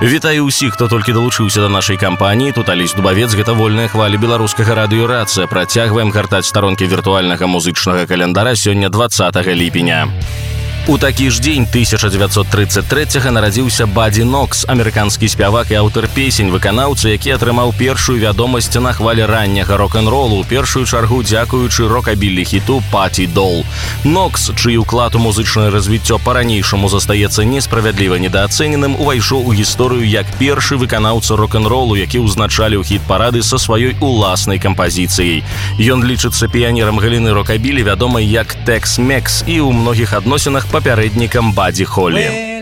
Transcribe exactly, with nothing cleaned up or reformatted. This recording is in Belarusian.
Вітаю ўсіх, хто толькі далучыўся да нашай кампаніі. Тут Алесь Дубавец, гэта вольная хваля беларускага радыё «Рацыя». Працягваем гартаць старонкі віртуальнага музычнага календара сёння дваццатага ліпеня. У такі ж дзень тысяча дзевяцьсот трыццаць трэцяга нарадзіўся Бадди Нокс, амерыканскі спявак і аўтар песень, выканаўца, які атрымаў першую вядомасць на хвалі ранняга рок-н-ролу, у першую чаргу дзякуючы рокабілі хіту «Паті Дол». Нокс, чый уклад у музычнае развіццё па-ранейшаму застаецца несправядліва недаацэненым, увайшоў у гісторыю як першы выканаўца рок-н-ролу, які ўзначаліў хіт-парады са сваёй уласнай кампазіцыяй. Ён лічыцца піянерам галіны рокабілі, вядомай як Tex-Mex, і ў многіх адносінах папярэднікам Бадди Холлі.